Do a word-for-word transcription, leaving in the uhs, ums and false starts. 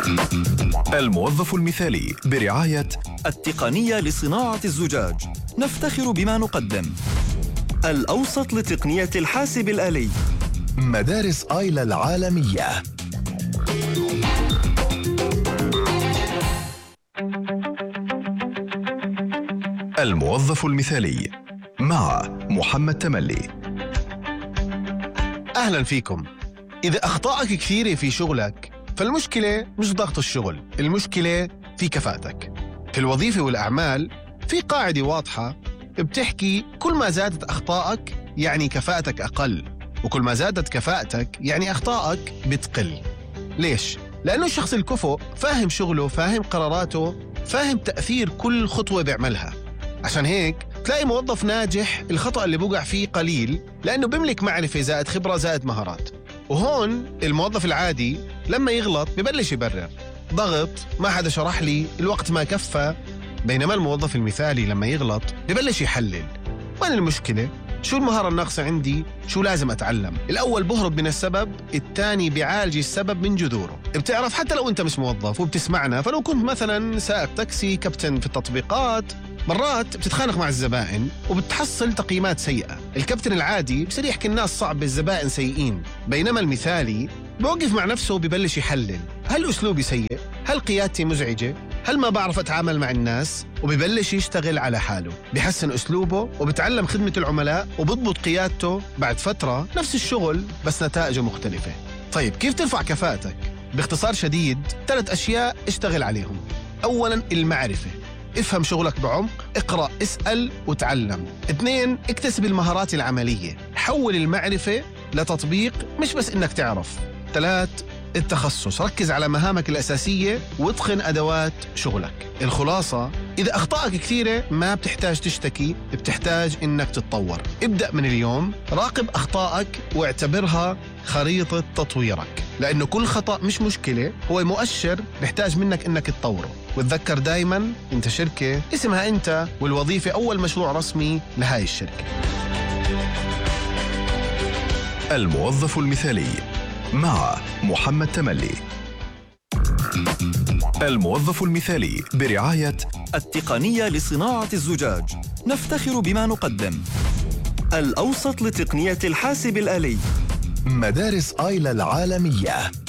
الموظف المثالي برعاية التقنية لصناعة الزجاج، نفتخر بما نقدم. الأوسط لتقنية الحاسب الآلي، مدارس آيلا العالمية. الموظف المثالي مع محمد تملي. أهلا فيكم. إذا أخطائك كثيرة في شغلك فالمشكلة مش ضغط الشغل، المشكلة في كفاءتك. في الوظيفة والأعمال في قاعدة واضحة بتحكي كل ما زادت أخطائك يعني كفاءتك أقل، وكل ما زادت كفاءتك يعني أخطائك بتقل. ليش؟ لأنه الشخص الكفؤ فاهم شغله، فاهم قراراته، فاهم تأثير كل خطوة بيعملها. عشان هيك تلاقي موظف ناجح الخطأ اللي بوقع فيه قليل، لأنه بيملك معرفة زائد خبرة زائد مهارات. وهون الموظف العادي لما يغلط ببلش يبرر، ضغط، ما حدا شرح لي، الوقت ما كفى. بينما الموظف المثالي لما يغلط ببلش يحلل، وين المشكلة؟ شو المهارة الناقصة عندي؟ شو لازم أتعلم؟ الأول بهرب من السبب، الثاني بيعالج السبب من جذوره. بتعرف حتى لو أنت مش موظف وبتسمعنا، فلو كنت مثلا سائق تاكسي، كابتن في التطبيقات، مرات بتتخانق مع الزبائن وبتحصل تقييمات سيئة. الكابتن العادي بصير يحكي الناس صعب، الزبائن سيئين. بينما المثالي بوقف مع نفسه وبيبلش يحلل، هل أسلوبي سيء؟ هل قيادتي مزعجة؟ هل ما بعرف أتعامل مع الناس؟ وبيبلش يشتغل على حاله، بيحسن أسلوبه وبتعلم خدمة العملاء وبضبط قيادته. بعد فترة نفس الشغل بس نتائجه مختلفة. طيب كيف ترفع كفاءتك؟ باختصار شديد ثلاث أشياء اشتغل عليهم. أولاً المعرفة، افهم شغلك بعمق، اقرأ، اسأل وتعلم. اثنين، اكتسب المهارات العملية، حول المعرفة لتطبيق مش بس انك تعرف. ثلاث، التخصص، ركز على مهامك الأساسية واتقن أدوات شغلك. الخلاصة، إذا أخطائك كثيرة ما بتحتاج تشتكي، بتحتاج إنك تتطور. ابدأ من اليوم، راقب أخطائك واعتبرها خريطة تطويرك، لأنه كل خطأ مش مشكلة، هو مؤشر بيحتاج منك إنك تطوره. وتذكر دايماً أنت شركة اسمها أنت، والوظيفة أول مشروع رسمي لهاي الشركة. الموظف المثالي مع محمد تملي. الموظف المثالي برعاية التقنية لصناعة الزجاج، نفتخر بما نقدم. الأوسط لتقنية الحاسب الآلي، مدارس آيلا العالمية.